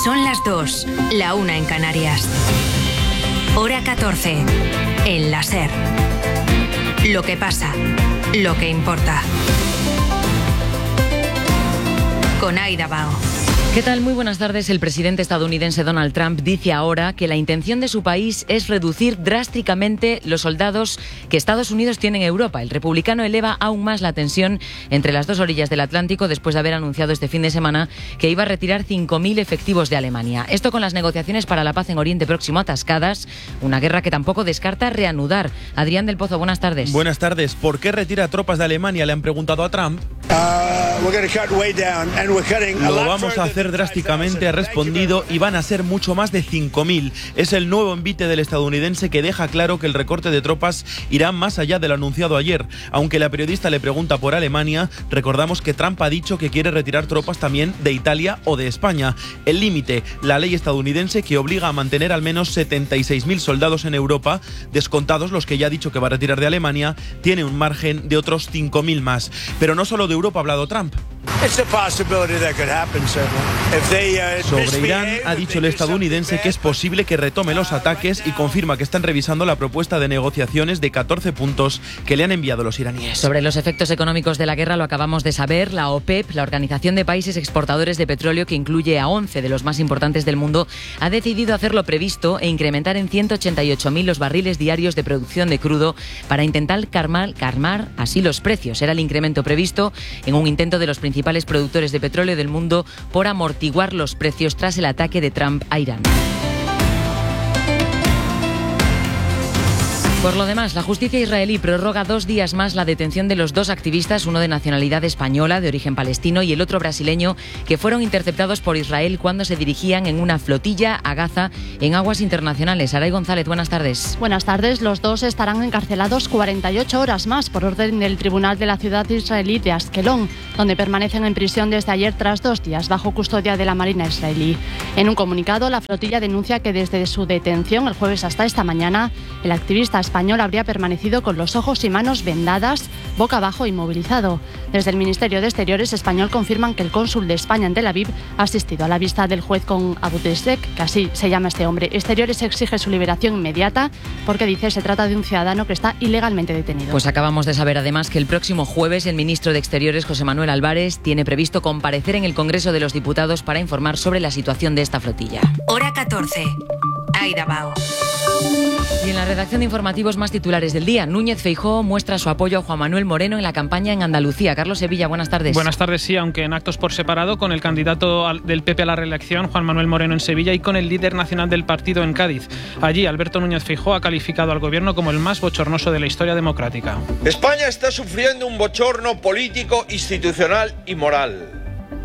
Son las 2, la 1 en Canarias. Hora 14, en la SER. Lo que pasa, lo que importa. Con Aida Bao. ¿Qué tal? Muy buenas tardes. El presidente estadounidense Donald Trump dice ahora que la intención de su país es reducir drásticamente los soldados que Estados Unidos tiene en Europa. El republicano eleva aún más la tensión entre las dos orillas del Atlántico después de haber anunciado este fin de semana que iba a retirar 5.000 efectivos de Alemania. Esto con las negociaciones para la paz en Oriente Próximo atascadas, una guerra que tampoco descarta reanudar. Adrián del Pozo, buenas tardes. Buenas tardes. ¿Por qué retira tropas de Alemania? Le han preguntado a Trump. Lo vamos a hacer drásticamente, ha respondido, y van a ser mucho más de 5.000. Es el nuevo envite del estadounidense que deja claro que el recorte de tropas irá más allá de lo anunciado ayer. Aunque la periodista le pregunta por Alemania, recordamos que Trump ha dicho que quiere retirar tropas también de Italia o de España. El límite, la ley estadounidense que obliga a mantener al menos 76.000 soldados en Europa, descontados los que ya ha dicho que va a retirar de Alemania, tiene un margen de otros 5.000 más. Pero no solo de Europa ha hablado Trump. Sobre Irán ha dicho el estadounidense que es posible que retome los ataques y confirma que están revisando la propuesta de negociaciones de 14 puntos que le han enviado los iraníes. Sobre los efectos económicos de la guerra lo acabamos de saber. La OPEP, la Organización de Países Exportadores de Petróleo, que incluye a 11 de los más importantes del mundo, ha decidido hacer lo previsto e incrementar en 188.000 los barriles diarios de producción de crudo para intentar calmar así los precios. Era el incremento previsto en un intento de los principales productores de petróleo del mundo por amortiguar los precios tras el ataque de Trump a Irán. Por lo demás, la justicia israelí prorroga 2 días más la detención de los 2 activistas, uno de nacionalidad española, de origen palestino, y el otro brasileño, que fueron interceptados por Israel cuando se dirigían en una flotilla a Gaza en aguas internacionales. Aray González, buenas tardes. Buenas tardes. Los 2 estarán encarcelados 48 horas más por orden del tribunal de la ciudad israelí de Askelón, donde permanecen en prisión desde ayer tras 2 días bajo custodia de la Marina israelí. En un comunicado, la flotilla denuncia que desde su detención el jueves hasta esta mañana, el activista español habría permanecido con los ojos y manos vendadas, boca abajo, inmovilizado. Desde el Ministerio de Exteriores español confirman que el cónsul de España en Tel Aviv ha asistido a la vista del juez con Abudesek, que así se llama este hombre. Exteriores exige su liberación inmediata porque dice se trata de un ciudadano que está ilegalmente detenido. Pues acabamos de saber además que el próximo jueves el ministro de Exteriores, José Manuel Álvarez, tiene previsto comparecer en el Congreso de los Diputados para informar sobre la situación de esta flotilla. Hora 14, Aida Bao. Y en la redacción de informativos, más titulares del día. Núñez Feijóo muestra su apoyo a Juan Manuel Moreno en la campaña en Andalucía. Carlos Sevilla, buenas tardes. Buenas tardes, sí, aunque en actos por separado, con el candidato del PP a la reelección, Juan Manuel Moreno, en Sevilla, y con el líder nacional del partido en Cádiz. Allí, Alberto Núñez Feijóo ha calificado al gobierno como el más bochornoso de la historia democrática. España está sufriendo un bochorno político, institucional y moral.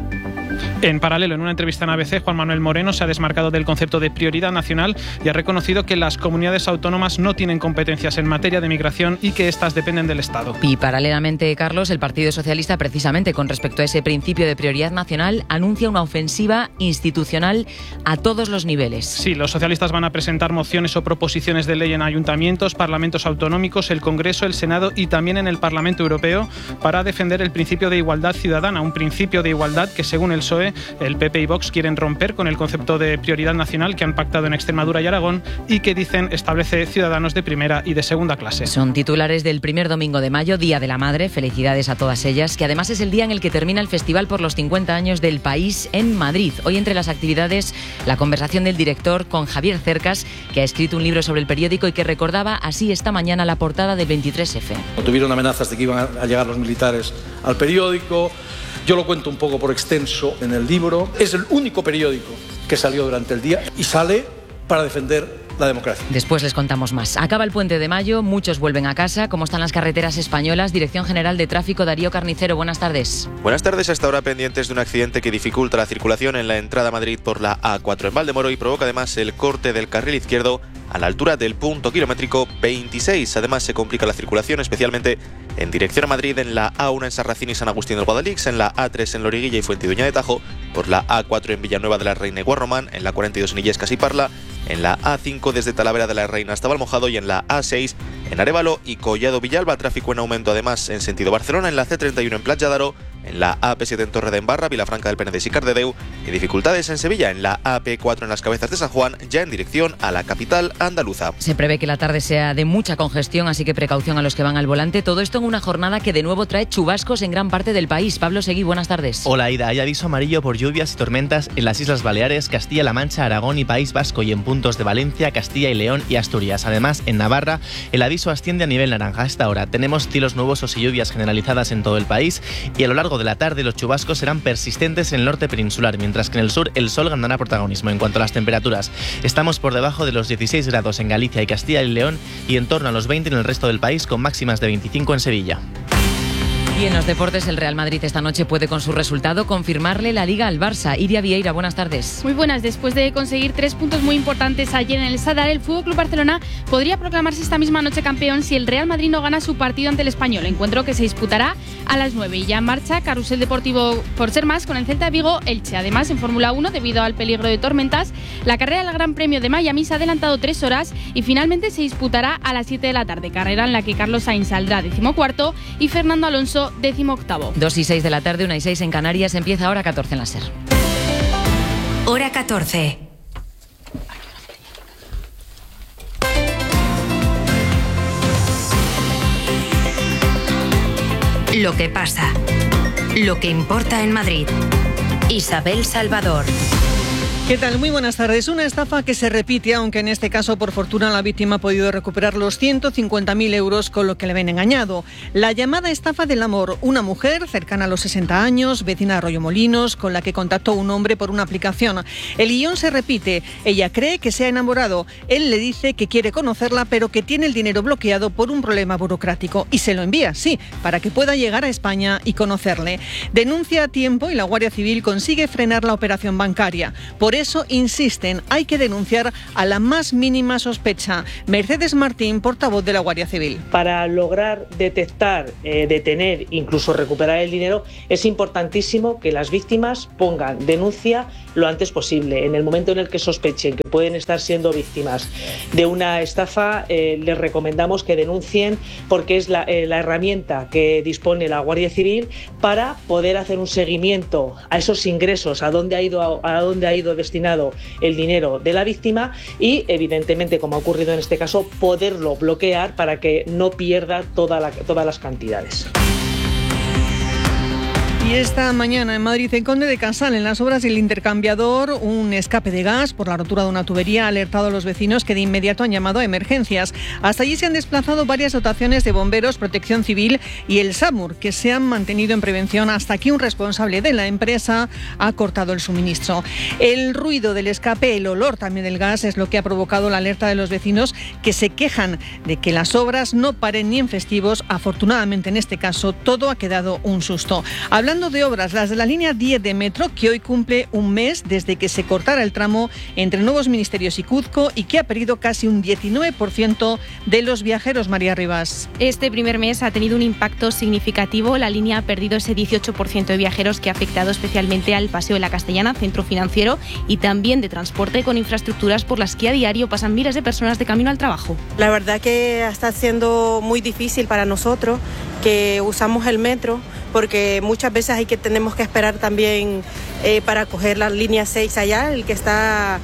En paralelo, en una entrevista en ABC, Juan Manuel Moreno se ha desmarcado del concepto de prioridad nacional y ha reconocido que las comunidades autónomas no tienen competencias en materia de migración y que éstas dependen del Estado. Y paralelamente, Carlos, el Partido Socialista, precisamente con respecto a ese principio de prioridad nacional, anuncia una ofensiva institucional a todos los niveles. Sí, los socialistas van a presentar mociones o proposiciones de ley en ayuntamientos, parlamentos autonómicos, el Congreso, el Senado y también en el Parlamento Europeo para defender el principio de igualdad ciudadana, un principio de igualdad que, según el PSOE, el PP y Vox quieren romper con el concepto de prioridad nacional que han pactado en Extremadura y Aragón y que, dicen, establece ciudadanos de primera y de segunda clase. Son titulares del primer domingo de mayo, Día de la Madre. Felicidades a todas ellas, que además es el día en el que termina el Festival por los 50 años del país en Madrid. Hoy, entre las actividades, la conversación del director con Javier Cercas, que ha escrito un libro sobre el periódico y que recordaba así esta mañana la portada del 23F. Tuvieron amenazas de que iban a llegar los militares al periódico. Yo lo cuento un poco por extenso en el libro. Es el único periódico que salió durante el día y sale para defender la democracia. Después les contamos más. Acaba el puente de mayo, muchos vuelven a casa. ¿Cómo están las carreteras españolas? Dirección General de Tráfico, Darío Carnicero, buenas tardes. Buenas tardes. Hasta ahora pendientes de un accidente que dificulta la circulación en la entrada a Madrid por la A4 en Valdemoro y provoca además el corte del carril izquierdo a la altura del punto kilométrico 26. Además se complica la circulación, especialmente en dirección a Madrid en la A1 en Sarracín y San Agustín del Guadalix, en la A3 en Loriguilla y Fuentidueña de Tajo, por la A4 en Villanueva de la Reina y Guarromán, en la 42 en Illescas y Parla, en la A5 desde Talavera de la Reina hasta Valmojado y en la A6 en Arévalo y Collado Villalba. Tráfico en aumento además en sentido Barcelona, en la C31 en Platja d'Aro, en la AP7 en Torredembarra, Vilafranca del Penedès y Cardedeu, y dificultades en Sevilla en la AP4 en las Cabezas de San Juan, ya en dirección a la capital andaluza. Se prevé que la tarde sea de mucha congestión, así que precaución a los que van al volante. Todo esto en una jornada que de nuevo trae chubascos en gran parte del país. Pablo Seguí, buenas tardes. Hola, Ida. Hay aviso amarillo por lluvias y tormentas en las Islas Baleares, Castilla-La Mancha, Aragón y País Vasco, y en puntos de Valencia, Castilla y León y Asturias. Además, en Navarra, el aviso asciende a nivel naranja. A esta hora tenemos cielos nubosos y lluvias generalizadas en todo el país, y a lo largo de la tarde los chubascos serán persistentes en el norte peninsular, mientras que en el sur el sol ganará protagonismo. En cuanto a las temperaturas, estamos por debajo de los 16 grados en Galicia y Castilla y León, y en torno a los 20 en el resto del país, con máximas de 25 en Sevilla. Y en los deportes, el Real Madrid esta noche puede con su resultado confirmarle la Liga al Barça. Iria Vieira, buenas tardes. Muy buenas. Después de conseguir 3 puntos muy importantes ayer en el Sadar, el FC Barcelona podría proclamarse esta misma noche campeón si el Real Madrid no gana su partido ante el Español, encuentro que se disputará a las 9. Y ya en marcha Carrusel Deportivo por ser más con el Celta de Vigo Elche. Además, en Fórmula 1, debido al peligro de tormentas, la carrera del Gran Premio de Miami se ha adelantado 3 horas y finalmente se disputará a las 7 de la tarde. Carrera en la que Carlos Sainz saldrá 14º y Fernando Alonso 18º. 2 y 6 de la tarde, 1 y 6 en Canarias. Empieza hora 14 en la SER. Hora 14. Lo que pasa. Lo que importa en Madrid. Isabel Salvador. ¿Qué tal? Muy buenas tardes. Una estafa que se repite, aunque en este caso, por fortuna, la víctima ha podido recuperar los 150.000 euros con lo que le habían engañado. La llamada estafa del amor. Una mujer cercana a los 60 años, vecina de Arroyomolinos, con la que contactó un hombre por una aplicación. El guión se repite. Ella cree que se ha enamorado. Él le dice que quiere conocerla, pero que tiene el dinero bloqueado por un problema burocrático. Y se lo envía, sí, para que pueda llegar a España y conocerle. Denuncia a tiempo y la Guardia Civil consigue frenar la operación bancaria. Por eso insisten, hay que denunciar a la más mínima sospecha. Mercedes Martín, portavoz de la Guardia Civil. Para lograr detectar, detener, incluso recuperar el dinero, es importantísimo que las víctimas pongan denuncia lo antes posible. En el momento en el que sospechen que pueden estar siendo víctimas de una estafa, les recomendamos que denuncien, porque es la herramienta que dispone la Guardia Civil para poder hacer un seguimiento a esos ingresos, a dónde ha ido destinado el dinero de la víctima y, evidentemente, como ha ocurrido en este caso, poderlo bloquear para que no pierda todas las cantidades. Y esta mañana en Madrid, en Conde de Casal, en las obras del intercambiador, un escape de gas por la rotura de una tubería ha alertado a los vecinos, que de inmediato han llamado a emergencias. Hasta allí se han desplazado varias dotaciones de bomberos, Protección Civil y el SAMUR, que se han mantenido en prevención hasta que un responsable de la empresa ha cortado el suministro. El ruido del escape, el olor también del gas, es lo que ha provocado la alerta de los vecinos, que se quejan de que las obras no paren ni en festivos. Afortunadamente, en este caso, todo ha quedado un susto. Hablando de obras, las de la línea 10 de metro, que hoy cumple un mes desde que se cortara el tramo entre Nuevos Ministerios y Cuzco, y que ha perdido casi un 19% de los viajeros. María Rivas. Este primer mes ha tenido un impacto significativo. La línea ha perdido ese 18% de viajeros, que ha afectado especialmente al Paseo de la Castellana, centro financiero, y también de transporte, con infraestructuras por las que a diario pasan miles de personas de camino al trabajo. La verdad que está siendo muy difícil para nosotros, que usamos el metro, porque muchas veces tenemos que esperar también para coger la línea 6 allá, el que está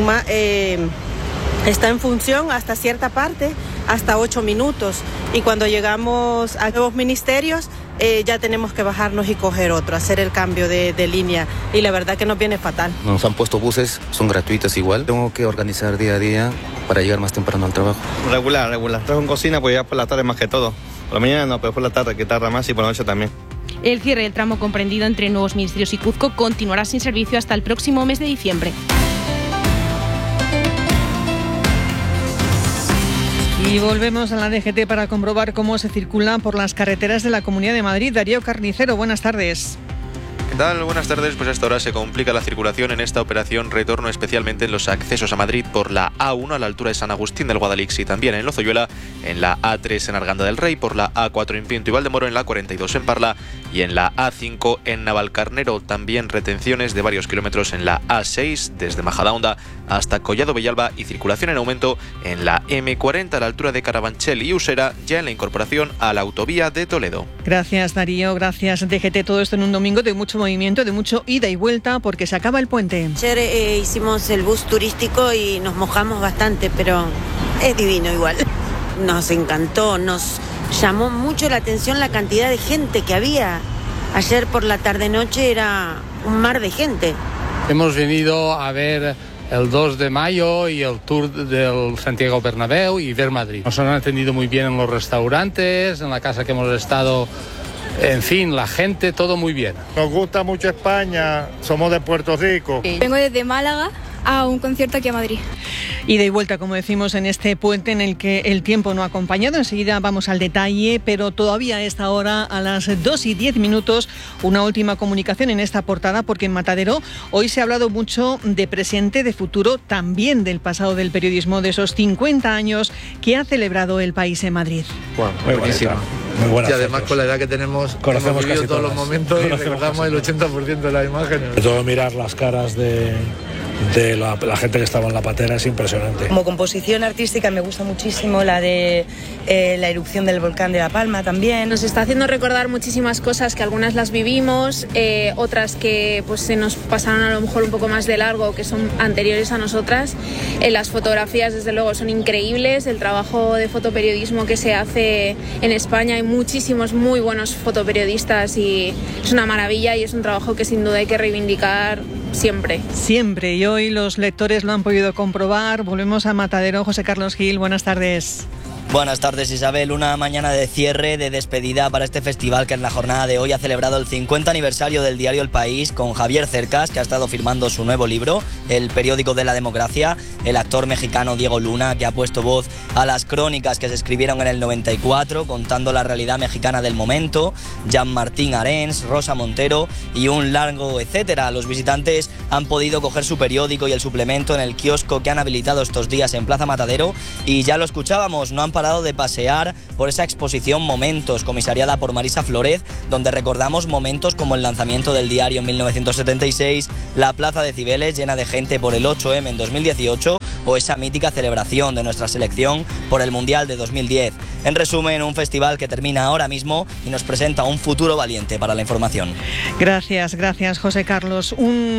en función hasta cierta parte, hasta 8 minutos. Y cuando llegamos a Nuevos Ministerios, ya tenemos que bajarnos y coger otro, hacer el cambio de línea. Y la verdad que nos viene fatal. Nos han puesto buses, son gratuitos igual. Tengo que organizar día a día para llegar más temprano al trabajo. Regular. Trabajo en cocina, pues ya por la tarde más que todo. Por la mañana no, pero por la tarde, que tarda más, y por la noche también. El cierre del tramo comprendido entre Nuevos Ministerios y Cuzco continuará sin servicio hasta el próximo mes de diciembre. Y volvemos a la DGT para comprobar cómo se circula por las carreteras de la Comunidad de Madrid. Darío Carnicero, buenas tardes. ¿Qué tal? Buenas tardes. Pues hasta ahora se complica la circulación en esta operación retorno, especialmente en los accesos a Madrid por la A1 a la altura de San Agustín del Guadalix, y también en Lozoyuela, en la A3 en Arganda del Rey, por la A4 en Pinto y Valdemoro, en la 42 en Parla y en la A5 en Navalcarnero. También retenciones de varios kilómetros en la A6 desde Majadahonda hasta Collado Villalba y circulación en aumento en la M40 a la altura de Carabanchel y Usera, ya en la incorporación a la autovía de Toledo. Gracias, Darío. Gracias, DGT. Todo esto en un domingo de mucho movimiento, de mucho ida y vuelta, porque se acaba el puente. Ayer hicimos el bus turístico y nos mojamos bastante, pero es divino igual. Nos encantó, nos llamó mucho la atención la cantidad de gente que había. Ayer por la tarde-noche era un mar de gente. Hemos venido a ver el 2 de mayo y el tour del Santiago Bernabéu y ver Madrid. Nos han atendido muy bien en los restaurantes, en la casa que hemos estado. En fin, la gente, todo muy bien. Nos gusta mucho España, somos de Puerto Rico. Vengo desde Málaga a un concierto aquí a Madrid. Ida y vuelta, como decimos, en este puente en el que el tiempo no ha acompañado. Enseguida vamos al detalle, pero todavía a esta hora, a las 2:10, una última comunicación en esta portada, porque en Matadero hoy se ha hablado mucho de presente, de futuro, también del pasado del periodismo, de esos 50 años que ha celebrado el país en Madrid. Bueno, muy buenísimo. Muy buena. Y además con la edad que tenemos, conocemos hemos vivido todos los momentos y recordamos el 80% de las imágenes. De todo mirar las caras de la gente que estaba en la patera es impresionante. Como composición artística me gusta muchísimo la de la erupción del volcán de La Palma también. Nos está haciendo recordar muchísimas cosas que algunas las vivimos, otras que pues se nos pasaron a lo mejor un poco más de largo, que son anteriores a nosotras. Las fotografías desde luego son increíbles, el trabajo de fotoperiodismo que se hace en España, hay muchísimos muy buenos fotoperiodistas y es una maravilla y es un trabajo que sin duda hay que reivindicar siempre. Siempre, y hoy los lectores lo han podido comprobar. Volvemos a Matadero. José Carlos Gil, buenas tardes. Buenas tardes, Isabel. Una mañana de cierre, de despedida para este festival que en la jornada de hoy ha celebrado el 50 aniversario del diario El País, con Javier Cercas, que ha estado firmando su nuevo libro, El periódico de la democracia, el actor mexicano Diego Luna, que ha puesto voz a las crónicas que se escribieron en el 94, contando la realidad mexicana del momento, Jean-Martín Arens, Rosa Montero y un largo etcétera. Los visitantes han podido coger su periódico y el suplemento en el kiosco que han habilitado estos días en Plaza Matadero, y ya lo escuchábamos, no han parado de pasear por esa exposición Momentos, comisariada por Marisa Flórez, donde recordamos momentos como el lanzamiento del diario en 1976, la Plaza de Cibeles llena de gente por el 8M en 2018 o esa mítica celebración de nuestra selección por el Mundial de 2010. En resumen, un festival que termina ahora mismo y nos presenta un futuro valiente para la información. Gracias, José Carlos.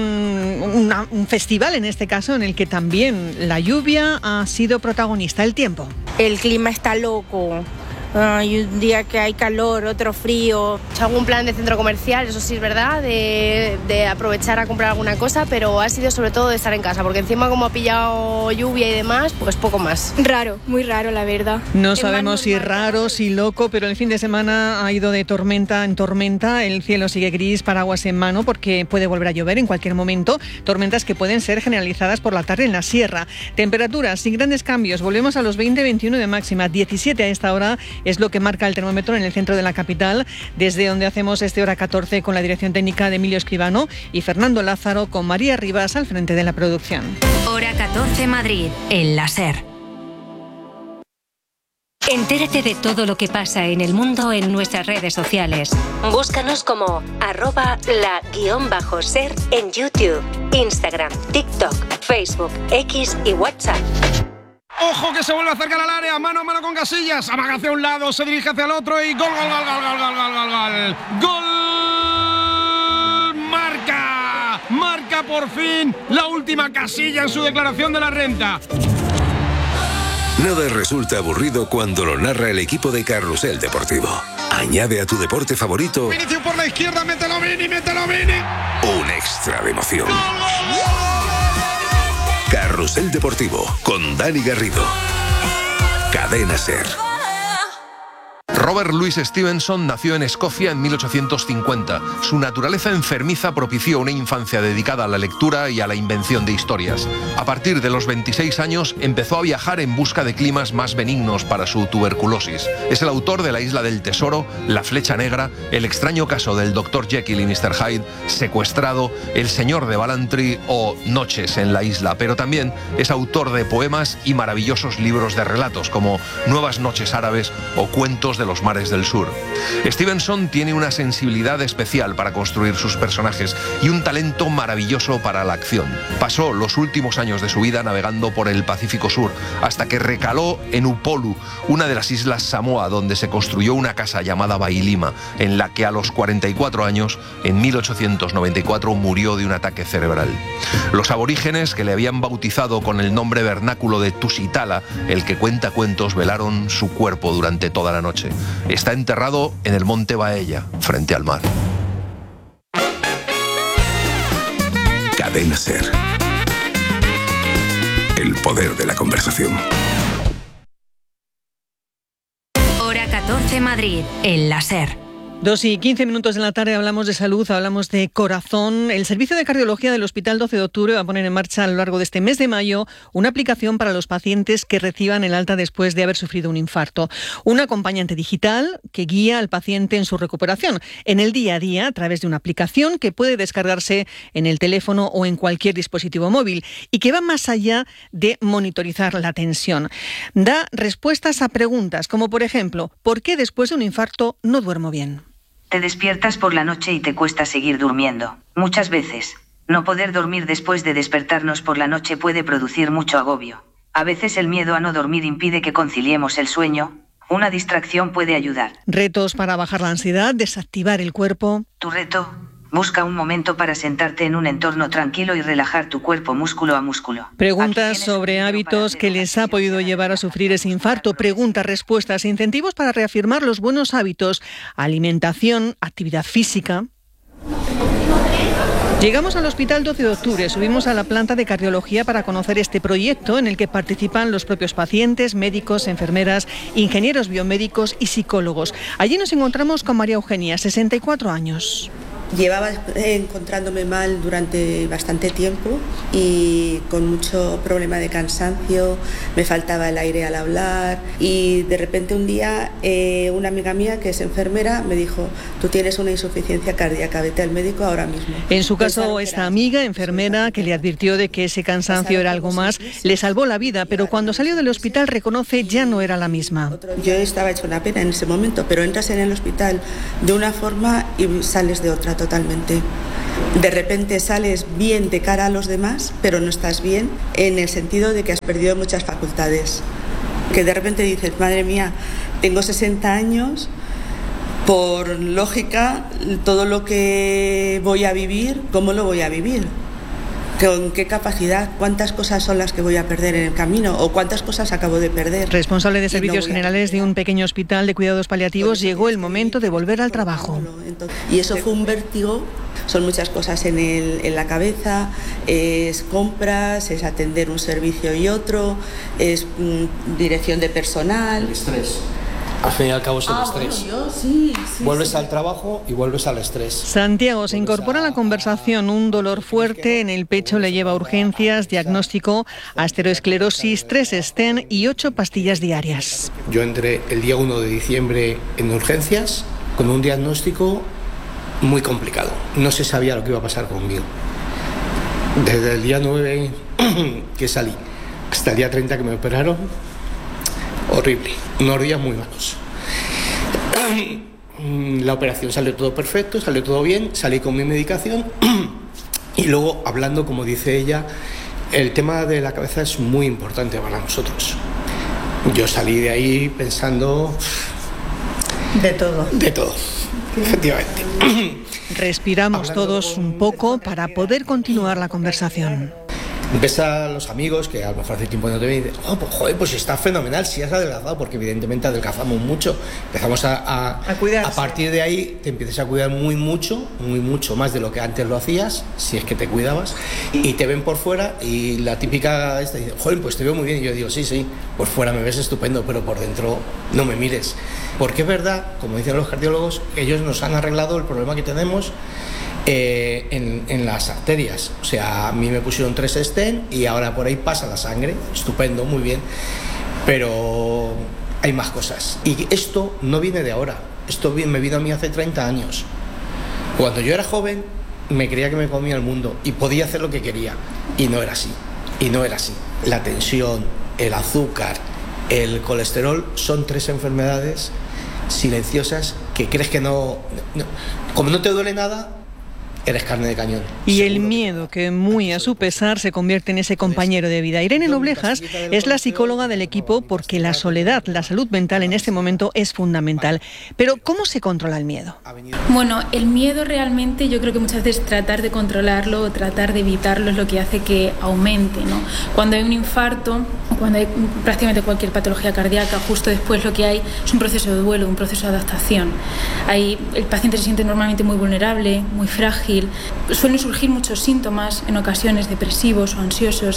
Un festival en este caso en el que también la lluvia ha sido protagonista, el tiempo. El clima está loco. Hay un día que hay calor, otro frío. He hecho algún plan de centro comercial, eso sí es verdad, de aprovechar a comprar alguna cosa, pero ha sido sobre todo de estar en casa, porque encima como ha pillado lluvia y demás, pues poco más. Raro, muy raro la verdad. No sabemos si raro, si loco, pero el fin de semana ha ido de tormenta en tormenta. El cielo sigue gris, paraguas en mano, porque puede volver a llover en cualquier momento. Tormentas que pueden ser generalizadas por la tarde en la sierra. Temperaturas sin grandes cambios. Volvemos a los 20-21 de máxima. 17 a esta hora es lo que marca el termómetro en el centro de la capital, desde donde hacemos Hora 14 con la dirección técnica de Emilio Escribano y Fernando Lázaro, con María Rivas al frente de la producción. Hora 14 Madrid, en la SER. Entérate de todo lo que pasa en el mundo en nuestras redes sociales. Búscanos como @la_SER en YouTube, Instagram, TikTok, Facebook, X y WhatsApp. Ojo que se vuelve a acercar al área, mano a mano con Casillas, amaga hacia un lado, se dirige hacia el otro y gol, gol, gol, gol, gol, gol, gol, gol, gol, marca por fin la última Casilla en su declaración de la renta. Nada resulta aburrido cuando lo narra el equipo de Carrusel Deportivo. Añade a tu deporte favorito Vinicius por la izquierda, mételo Vini. un extra de emoción. Carrusel Deportivo con Dani Garrido. Cadena SER. Robert Louis Stevenson nació en Escocia en 1850. Su naturaleza enfermiza propició una infancia dedicada a la lectura y a la invención de historias. A partir de los 26 años empezó a viajar en busca de climas más benignos para su tuberculosis. Es el autor de La Isla del Tesoro, La Flecha Negra, El extraño caso del Dr. Jekyll y Mr. Hyde, Secuestrado, El Señor de Ballantrae o Noches en la Isla. Pero también es autor de poemas y maravillosos libros de relatos como Nuevas Noches Árabes o Cuentos de los los mares del sur. Stevenson tiene una sensibilidad especial para construir sus personajes y un talento maravilloso para la acción. Pasó los últimos años de su vida navegando por el Pacífico Sur, hasta que recaló en Upolu, una de las islas Samoa, donde se construyó una casa llamada Bailima, en la que a los 44 años, en 1894, murió de un ataque cerebral. Los aborígenes, que le habían bautizado con el nombre vernáculo de Tusitala, el que cuenta cuentos, velaron su cuerpo durante toda la noche. Está enterrado en el monte Baella, frente al mar. Cadena SER. El poder de la conversación. Hora 14 Madrid, en la SER. 2:15 de la tarde, hablamos de salud, hablamos de corazón. El Servicio de Cardiología del Hospital 12 de Octubre va a poner en marcha a lo largo de este mes de mayo una aplicación para los pacientes que reciban el alta después de haber sufrido un infarto. Un acompañante digital que guía al paciente en su recuperación en el día a día a través de una aplicación que puede descargarse en el teléfono o en cualquier dispositivo móvil y que va más allá de monitorizar la tensión. Da respuestas a preguntas como, por ejemplo, ¿por qué después de un infarto no duermo bien? Te despiertas por la noche y te cuesta seguir durmiendo. Muchas veces, no poder dormir después de despertarnos por la noche puede producir mucho agobio. A veces el miedo a no dormir impide que conciliemos el sueño. Una distracción puede ayudar. Retos para bajar la ansiedad, desactivar el cuerpo. Tu reto: busca un momento para sentarte en un entorno tranquilo y relajar tu cuerpo músculo a músculo. Preguntas sobre hábitos que les ha podido llevar a sufrir ese infarto. Preguntas, respuestas, incentivos para reafirmar los buenos hábitos. Alimentación, actividad física. Llegamos al Hospital 12 de Octubre, subimos a la planta de cardiología para conocer este proyecto en el que participan los propios pacientes, médicos, enfermeras, ingenieros biomédicos y psicólogos. Allí nos encontramos con María Eugenia, 64 años. Llevaba encontrándome mal durante bastante tiempo y con mucho problema de cansancio, me faltaba el aire al hablar y de repente un día una amiga mía que es enfermera me dijo: tú tienes una insuficiencia cardíaca, vete al médico ahora mismo. En su caso, esta amiga enfermera que le advirtió de que ese cansancio era algo más, le salvó la vida, pero cuando salió del hospital reconoce ya no era la misma. Yo estaba hecho una pena en ese momento, pero entras en el hospital de una forma y sales de otra totalmente. De repente sales bien de cara a los demás, pero no estás bien en el sentido de que has perdido muchas facultades. Que de repente dices: madre mía, tengo 60 años, por lógica, todo lo que voy a vivir, ¿cómo lo voy a vivir? ¿Con qué capacidad? ¿Cuántas cosas son las que voy a perder en el camino? ¿O cuántas cosas acabo de perder? Responsable de servicios generales de un pequeño hospital de cuidados paliativos, llegó el momento de volver al trabajo. Y eso fue un vértigo. Son muchas cosas en la cabeza, es compras, es atender un servicio y otro, es dirección de personal. El estrés. Al fin y al cabo es el estrés. Bueno, sí, vuelves al trabajo y vuelves al estrés. Santiago se incorpora a la conversación. Un dolor fuerte en el pecho le lleva a urgencias, diagnóstico, asteroesclerosis, 3 stent y 8 pastillas diarias. Yo entré el día 1 de diciembre en urgencias con un diagnóstico muy complicado. No se sabía lo que iba a pasar conmigo. Desde el día 9 que salí hasta el día 30 que me operaron, horrible, unos días muy malos. La operación salió todo perfecto, salió todo bien, salí con mi medicación y luego, hablando, como dice ella, el tema de la cabeza es muy importante para nosotros. Yo salí de ahí pensando... De todo. De todo, efectivamente. Respiramos todos un poco para poder continuar la conversación. Ves a los amigos que a lo mejor hace tiempo no te ven y dices: oh, pues joder, pues está fenomenal, si has adelgazado, porque evidentemente adelgazamos mucho. Empezamos a cuidarse. A partir de ahí te empiezas a cuidar muy mucho más de lo que antes lo hacías, si es que te cuidabas, y te ven por fuera y la típica esta dice: joder, pues te veo muy bien. Y yo digo: sí, por fuera me ves estupendo, pero por dentro no me mires. Porque es verdad, como dicen los cardiólogos, ellos nos han arreglado el problema que tenemos en las arterias. O sea, a mí me pusieron 3 stent y ahora por ahí pasa la sangre, estupendo, muy bien, pero hay más cosas. Y esto no viene de ahora, esto me vino a mí hace 30 años. Cuando yo era joven me creía que me comía el mundo y podía hacer lo que quería, y no era así. La tensión, el azúcar, el colesterol son 3 enfermedades silenciosas que crees que no, como no te duele nada, eres carne de cañón. Y el miedo, que muy a su pesar se convierte en ese compañero de vida. Irene Noblejas es la psicóloga del equipo, porque la soledad, la salud mental en este momento es fundamental. Pero ¿cómo se controla el miedo? Bueno, el miedo realmente, yo creo que muchas veces tratar de controlarlo o tratar de evitarlo es lo que hace que aumente, ¿no? Cuando hay un infarto, cuando hay prácticamente cualquier patología cardíaca, justo después lo que hay es un proceso de duelo, un proceso de adaptación. El paciente se siente normalmente muy vulnerable, muy frágil. Suelen surgir muchos síntomas, en ocasiones depresivos o ansiosos,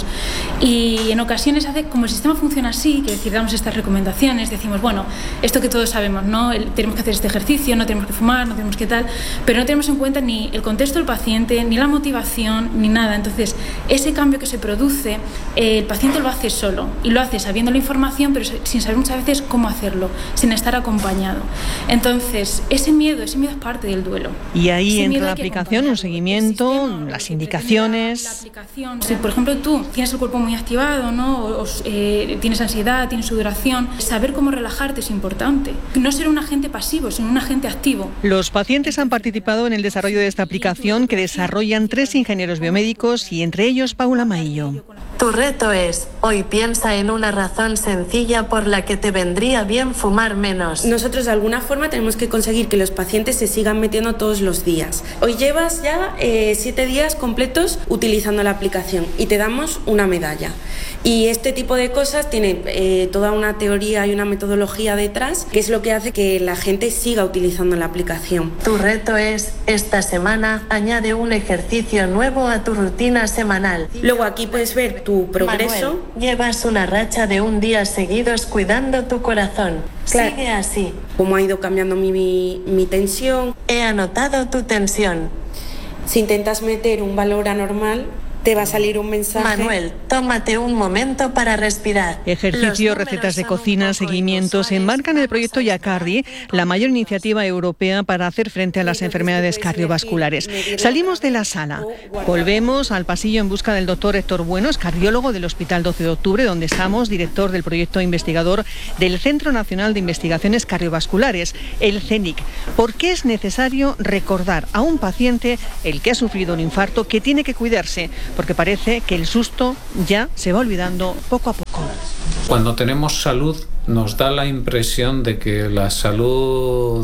y en ocasiones como el sistema funciona así, que decir, damos estas recomendaciones, decimos, bueno, esto que todos sabemos, ¿no? Tenemos que hacer este ejercicio, no tenemos que fumar, no tenemos que tal, pero no tenemos en cuenta ni el contexto del paciente, ni la motivación, ni nada. Entonces, ese cambio que se produce, el paciente lo hace solo, y lo hace sabiendo la información, pero sin saber muchas veces cómo hacerlo, sin estar acompañado. Entonces, ese miedo es parte del duelo. Y ahí entra la aplicación, un seguimiento, las indicaciones. Si, por ejemplo, tú tienes el cuerpo muy activado, ¿no? O tienes ansiedad, tienes sudoración, saber cómo relajarte es importante. No ser un agente pasivo, sino un agente activo. Los pacientes han participado en el desarrollo de esta aplicación que desarrollan 3 ingenieros biomédicos y entre ellos Paula Maillo. Tu reto es, hoy piensa en una razón sencilla por la que te vendría bien fumar menos. Nosotros de alguna forma tenemos que conseguir que los pacientes se sigan metiendo todos los días. Hoy llevas ya 7 días completos utilizando la aplicación y te damos una medalla. Y este tipo de cosas tiene toda una teoría y una metodología detrás, que es lo que hace que la gente siga utilizando la aplicación. Tu reto es, esta semana, añade un ejercicio nuevo a tu rutina semanal. Luego aquí puedes ver tu progreso. Manuel, llevas una racha de 1 día seguidos cuidando tu corazón. Claro. Sigue así. Cómo ha ido cambiando mi tensión. He anotado tu tensión. Si intentas meter un valor anormal, te va a salir un mensaje. Manuel, tómate un momento para respirar. Ejercicio, recetas de cocina, seguimiento. Se enmarca en el proyecto Yacardi, la mayor iniciativa europea para hacer frente a las enfermedades cardiovasculares. Salimos de la sala, volvemos al pasillo en busca del doctor Héctor Bueno, es cardiólogo del Hospital 12 de Octubre, donde estamos, director del proyecto investigador del Centro Nacional de Investigaciones Cardiovasculares, el CENIC. ¿Por qué es necesario recordar a un paciente, el que ha sufrido un infarto, que tiene que cuidarse? Porque parece que el susto ya se va olvidando poco a poco. Cuando tenemos salud nos da la impresión de que la salud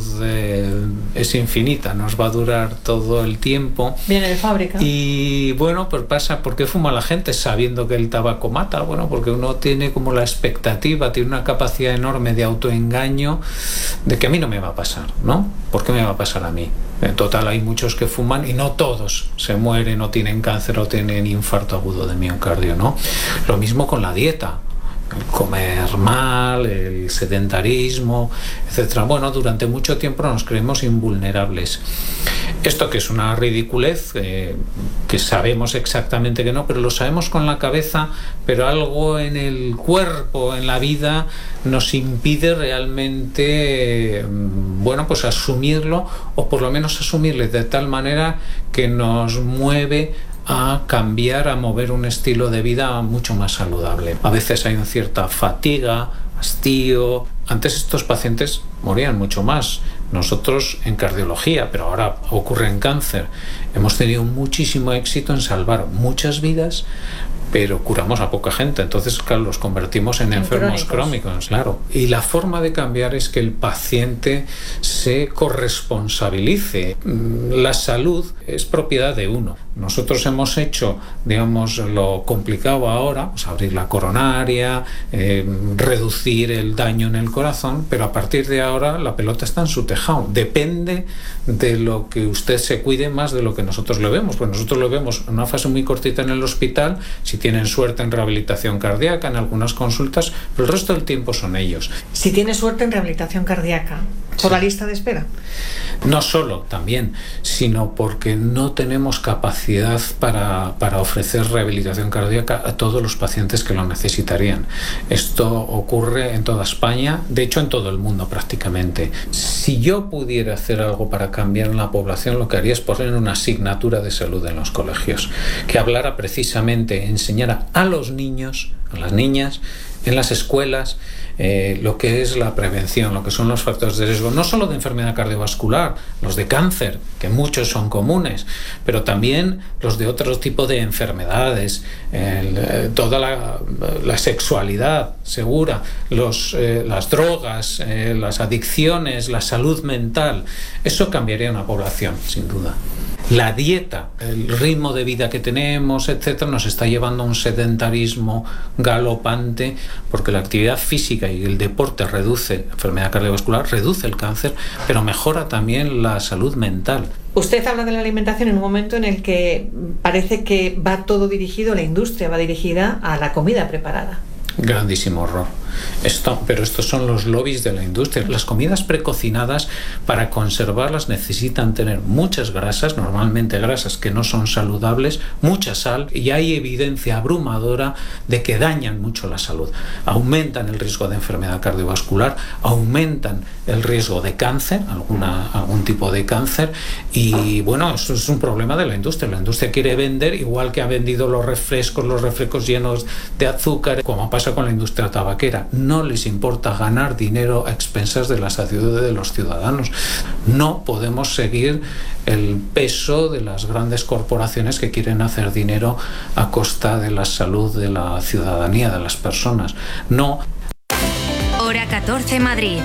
es infinita, nos va a durar todo el tiempo. Viene de fábrica. Y bueno, pues pasa, ¿por qué fuma la gente sabiendo que el tabaco mata? Bueno, porque uno tiene como la expectativa, tiene una capacidad enorme de autoengaño de que a mí no me va a pasar, ¿no? ¿Por qué me va a pasar a mí? En total hay muchos que fuman y no todos se mueren o tienen cáncer o tienen infarto agudo de miocardio, ¿no? Lo mismo con la dieta. El comer mal, el sedentarismo, etcétera. Bueno, durante mucho tiempo nos creemos invulnerables. Esto que es una ridiculez, que sabemos exactamente que no, pero lo sabemos con la cabeza, pero algo en el cuerpo, en la vida, nos impide realmente, bueno, pues asumirlo, o por lo menos asumirlo de tal manera que nos mueve a cambiar, a mover un estilo de vida mucho más saludable. A veces hay una cierta fatiga, hastío. Antes estos pacientes morían mucho más. Nosotros en cardiología, pero ahora ocurre en cáncer, hemos tenido muchísimo éxito en salvar muchas vidas, pero curamos a poca gente. Entonces, claro, los convertimos en enfermos crónicos, claro. Y la forma de cambiar es que el paciente se corresponsabilice. La salud es propiedad de uno. Nosotros hemos hecho, digamos, lo complicado ahora, pues abrir la coronaria, reducir el daño en el corazón, pero a partir de ahora la pelota está en su tejado. Depende de lo que usted se cuide más de lo que nosotros lo vemos. Pues nosotros lo vemos en una fase muy cortita en el hospital, si tienen suerte en rehabilitación cardíaca, en algunas consultas, pero el resto del tiempo son ellos. Si tiene suerte en rehabilitación cardíaca, ¿por la lista de espera? No solo también, sino porque no tenemos capacidad para ofrecer rehabilitación cardíaca a todos los pacientes que lo necesitarían. Esto ocurre en toda España, de hecho en todo el mundo prácticamente. Si yo pudiera hacer algo para cambiar en la población, lo que haría es poner una asignatura de salud en los colegios, que hablara precisamente, enseñara a los niños, a las niñas, en las escuelas, lo que es la prevención, lo que son los factores de riesgo, no solo de enfermedad cardiovascular, los de cáncer, que muchos son comunes, pero también los de otro tipo de enfermedades, toda la sexualidad segura, las drogas, las adicciones, la salud mental. Eso cambiaría una población, sin duda. La dieta, el ritmo de vida que tenemos, etcétera, nos está llevando a un sedentarismo galopante, porque la actividad física y el deporte reduce la enfermedad cardiovascular, reduce el cáncer, pero mejora también la salud mental. Usted habla de la alimentación en un momento en el que parece que va todo dirigido, la industria va dirigida a la comida preparada. Grandísimo error. Pero estos son los lobbies de la industria. Las comidas precocinadas, para conservarlas, necesitan tener muchas grasas, normalmente grasas que no son saludables, mucha sal, y hay evidencia abrumadora de que dañan mucho la salud. Aumentan el riesgo de enfermedad cardiovascular, aumentan el riesgo de cáncer, algún tipo de cáncer, y bueno, eso es un problema de la industria. La industria quiere vender, igual que ha vendido los refrescos llenos de azúcar, como pasa con la industria tabaquera. No les importa ganar dinero a expensas de la salud de los ciudadanos. No podemos seguir el peso de las grandes corporaciones que quieren hacer dinero a costa de la salud de la ciudadanía, de las personas. No. Hora 14 Madrid.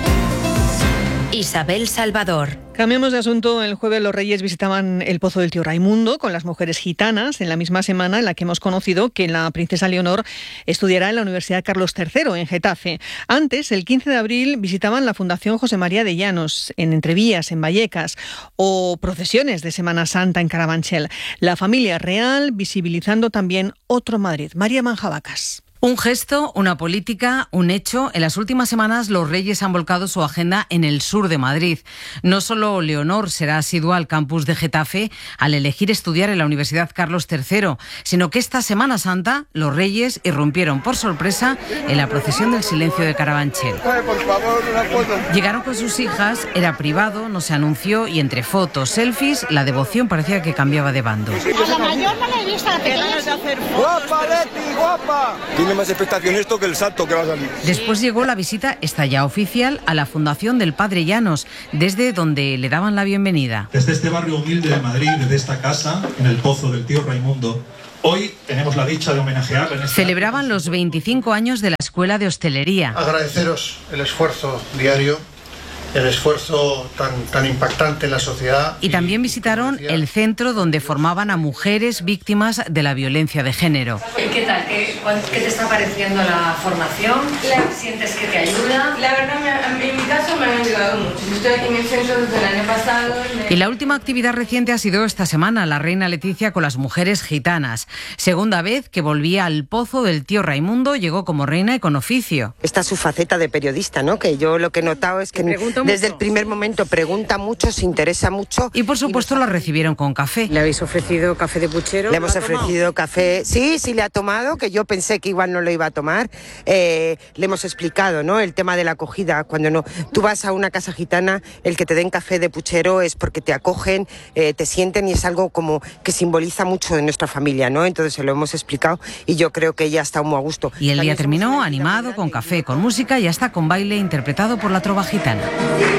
Isabel Salvador. Cambiamos de asunto. El jueves los Reyes visitaban el Pozo del Tío Raimundo con las mujeres gitanas, en la misma semana en la que hemos conocido que la princesa Leonor estudiará en la Universidad Carlos III, en Getafe. Antes, el 15 de abril, visitaban la Fundación José María de Llanos, en Entrevías, en Vallecas, o procesiones de Semana Santa en Carabanchel. La familia real visibilizando también otro Madrid. María Manjabacas. Un gesto, una política, un hecho. En las últimas semanas los Reyes han volcado su agenda en el sur de Madrid. No solo Leonor será asidua al campus de Getafe al elegir estudiar en la Universidad Carlos III, sino que esta Semana Santa los Reyes irrumpieron por sorpresa en la procesión del silencio de Carabanchel. Llegaron con sus hijas, era privado, no se anunció, y entre fotos, selfies, la devoción parecía que cambiaba de bando. A la mayor no la he visto, a la pequeña. ¡Guapa, Leti, guapa! Tiene más expectación esto que el salto que va a salir. Después llegó la visita, esta ya oficial, a la Fundación del Padre Llanos, desde donde le daban la bienvenida. Desde este barrio humilde de Madrid, desde esta casa, en el Pozo del Tío Raimundo, hoy tenemos la dicha de homenajear... Celebraban los 25 años de la Escuela de Hostelería. Agradeceros el esfuerzo diario, el esfuerzo tan impactante en la sociedad. Y también visitaron el centro donde formaban a mujeres víctimas de la violencia de género. ¿Qué tal? ¿Qué te está pareciendo la formación? ¿Sientes que te ayuda? La verdad, en mi caso me han ayudado mucho. Estoy aquí en el centro desde el año pasado. Y la última actividad reciente ha sido esta semana, la reina Leticia con las mujeres gitanas. Segunda vez que volvía al Pozo del Tío Raimundo, llegó como reina y con oficio. Esta es su faceta de periodista, ¿no? Que yo lo que he notado es que desde el primer momento pregunta mucho, se interesa mucho. Y por supuesto la recibieron con café. ¿Le habéis ofrecido café de puchero? Le hemos ofrecido café, sí le ha tomado, que yo pensé que igual no lo iba a tomar. Le hemos explicado, ¿no? El tema de la acogida. Cuando tú vas a una casa gitana, el que te den café de puchero es porque te acogen, te sienten, y es algo como que simboliza mucho de nuestra familia, ¿no? Entonces se lo hemos explicado y yo creo que ella está muy a gusto. Y el día terminó animado, con café, con música y hasta con baile interpretado por la trova gitana.